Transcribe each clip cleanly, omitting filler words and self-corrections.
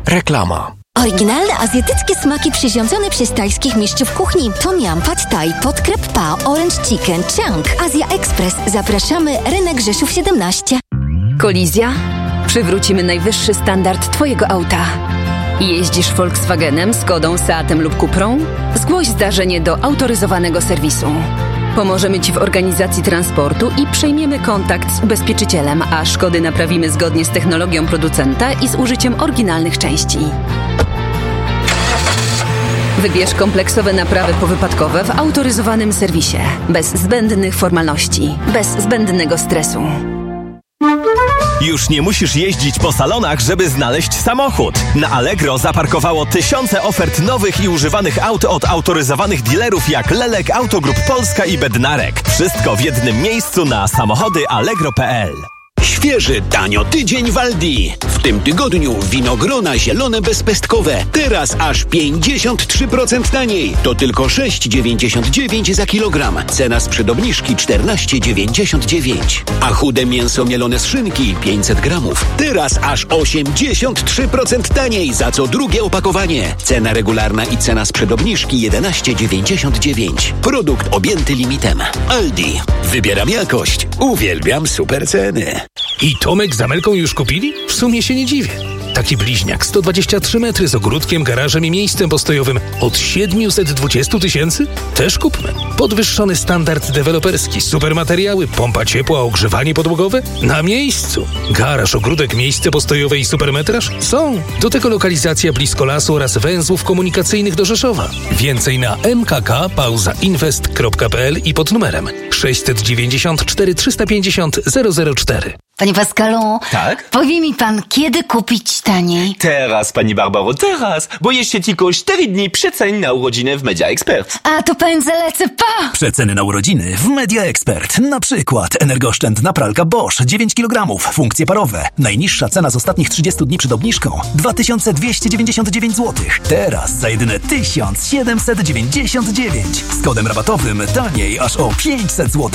Reklama. Oryginalne azjatyckie smaki przyrządzone przez tajskich mistrzów kuchni. Tom Yum, Pad Thai, Podkrep Pa, Orange Chicken, Chang. Azja Express. Zapraszamy, rynek Rzeszów 17. Kolizja? Przywrócimy najwyższy standard Twojego auta. Jeździsz Volkswagenem, Skodą, Seatem lub Cuprą? Zgłoś zdarzenie do autoryzowanego serwisu. Pomożemy Ci w organizacji transportu i przejmiemy kontakt z ubezpieczycielem, a szkody naprawimy zgodnie z technologią producenta i z użyciem oryginalnych części. Wybierz kompleksowe naprawy powypadkowe w autoryzowanym serwisie. Bez zbędnych formalności, bez zbędnego stresu. Już nie musisz jeździć po salonach, żeby znaleźć samochód. Na Allegro zaparkowało tysiące ofert nowych i używanych aut od autoryzowanych dealerów jak Lelek, Autogroup Polska i Bednarek. Wszystko w jednym miejscu na samochody allegro.pl. Świeży, tanio tydzień w Aldi. W tym tygodniu winogrona zielone bezpestkowe. Teraz aż 53% taniej. To tylko 6,99 za kilogram. Cena sprzed obniżki 14,99. A chude mięso mielone z szynki 500 gramów. Teraz aż 83% taniej za co drugie opakowanie. Cena regularna i cena sprzed obniżki 11,99. Produkt objęty limitem. Aldi. Wybieram jakość. Uwielbiam super ceny. I Tomek z Amelką już kupili? W sumie się nie dziwię. Taki bliźniak, 123 metry z ogródkiem, garażem i miejscem postojowym od 720 000? Też kupmy. Podwyższony standard deweloperski, super materiały, pompa ciepła, ogrzewanie podłogowe? Na miejscu. Garaż, ogródek, miejsce postojowe i supermetraż? Są. Do tego lokalizacja blisko lasu oraz węzłów komunikacyjnych do Rzeszowa. Więcej na mkk.inwest.pl i pod numerem 694 350 004. Panie Pascalu, tak? Powie mi pan, kiedy kupić taniej? Teraz, pani Barbaro, teraz, bo jeszcze tylko 4 dni przecen na urodziny w Media Expert. A to pędzę lecę, pa! Przeceny na urodziny w Media Expert. Na przykład energooszczędna pralka Bosch 9 kg, funkcje parowe. Najniższa cena z ostatnich 30 dni przed obniżką 2299 zł. Teraz za jedyne 1799. Z kodem rabatowym taniej aż o 500 zł.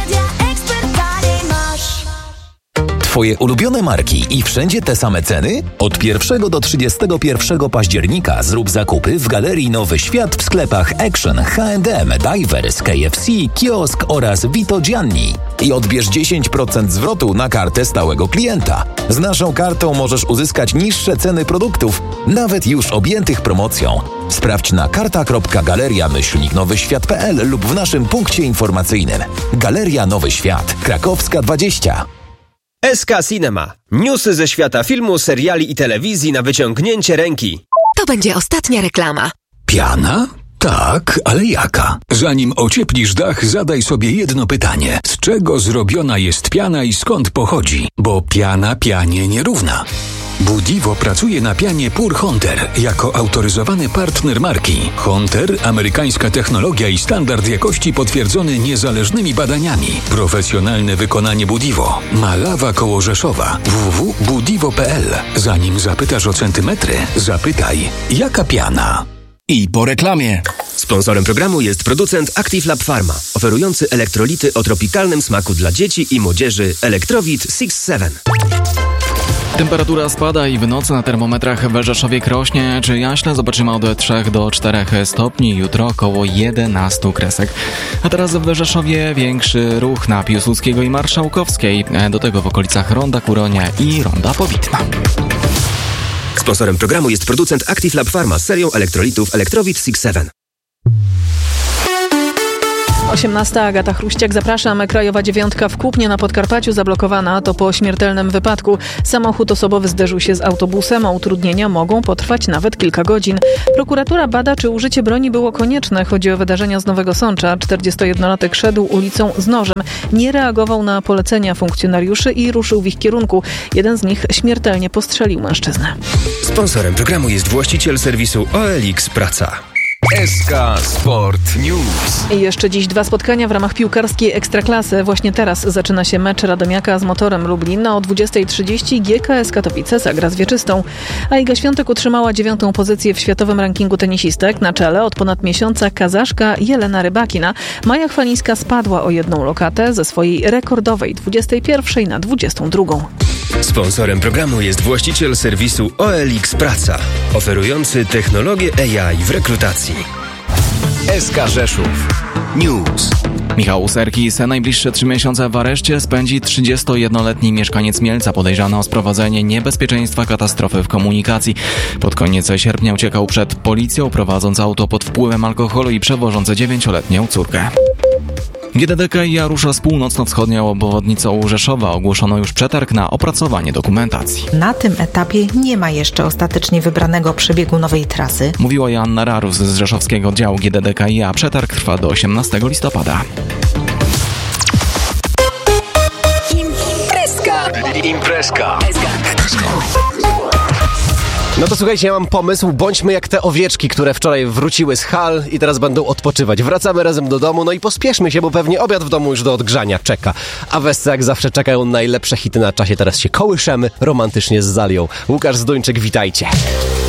Twoje ulubione marki i wszędzie te same ceny? Od 1 do 31 października zrób zakupy w Galerii Nowy Świat w sklepach Action, H&M, Divers, KFC, Kiosk oraz Vito Gianni. I odbierz 10% zwrotu na kartę stałego klienta. Z naszą kartą możesz uzyskać niższe ceny produktów, nawet już objętych promocją. Sprawdź na karta.galeria-nowyświat.pl lub w naszym punkcie informacyjnym. Galeria Nowy Świat, Krakowska 20. SK Cinema. Newsy ze świata filmu, seriali i telewizji na wyciągnięcie ręki. To będzie ostatnia reklama. Piana? Tak, ale jaka? Zanim ocieplisz dach, zadaj sobie jedno pytanie. Z czego zrobiona jest piana i skąd pochodzi? Bo piana pianie nierówna. Budivo pracuje na pianie Pure Hunter jako autoryzowany partner marki. Hunter, amerykańska technologia i standard jakości potwierdzony niezależnymi badaniami. Profesjonalne wykonanie Budivo. Malawa koło Rzeszowa. www.budivo.pl. Zanim zapytasz o centymetry, zapytaj, jaka piana? I po reklamie. Sponsorem programu jest producent Active Lab Pharma, oferujący elektrolity o tropikalnym smaku dla dzieci i młodzieży Electrowit 6-7. Temperatura spada i w nocy na termometrach w Rzeszowie, Krośnie czy Jaśle zobaczymy od 3 do 4 stopni, jutro około 11 kresek. A teraz w Rzeszowie większy ruch na Piłsudskiego i Marszałkowskiej, do tego w okolicach Ronda Kuronia i Ronda Powitna. Sponsorem programu jest producent Active Lab Pharma z serią elektrolitów Electrowit 6-7. 18. Agata Chruściak, zapraszam. Krajowa 9 w Kłupnie na Podkarpaciu zablokowana. To po śmiertelnym wypadku. Samochód osobowy zderzył się z autobusem, a utrudnienia mogą potrwać nawet kilka godzin. Prokuratura bada, czy użycie broni było konieczne. Chodzi o wydarzenia z Nowego Sącza. 41-latek szedł ulicą z nożem. Nie reagował na polecenia funkcjonariuszy i ruszył w ich kierunku. Jeden z nich śmiertelnie postrzelił mężczyznę. Sponsorem programu jest właściciel serwisu OLX Praca. SK Sport News. I jeszcze dziś 2 spotkania w ramach piłkarskiej Ekstraklasy. Właśnie teraz zaczyna się mecz Radomiaka z Motorem Lublin. O 20:30 GKS Katowice zagra z Wieczystą. A Iga Świątek utrzymała 9. pozycję w światowym rankingu tenisistek. Na czele od ponad miesiąca Kazaszka Jelena Rybakina. Maja Chwalińska spadła o 1 lokatę ze swojej rekordowej 21 na 22. Sponsorem programu jest właściciel serwisu OLX Praca, oferujący technologię AI w rekrutacji. SK Rzeszów News. Michał Serkis najbliższe 3 miesiące w areszcie spędzi 31-letni mieszkaniec Mielca podejrzany o sprowadzenie niebezpieczeństwa katastrofy w komunikacji. Pod koniec sierpnia uciekał przed policją, prowadząc auto pod wpływem alkoholu i przewożąc 9-letnią córkę. GDD KiA rusza z północno-wschodnią obwodnicą Rzeszowa. Ogłoszono już przetarg na opracowanie dokumentacji. Na tym etapie nie ma jeszcze ostatecznie wybranego przebiegu nowej trasy. Mówiła Joanna Rarus z rzeszowskiego oddziału GDD KiA. Przetarg trwa do 18 listopada. Imprezka. No to słuchajcie, ja mam pomysł. Bądźmy jak te owieczki, które wczoraj wróciły z hal i teraz będą odpoczywać. Wracamy razem do domu, no i pospieszmy się, bo pewnie obiad w domu już do odgrzania czeka. A w SC jak zawsze czekają najlepsze hity na czasie. Teraz się kołyszemy romantycznie z Zalią. Łukasz Zduńczyk, witajcie.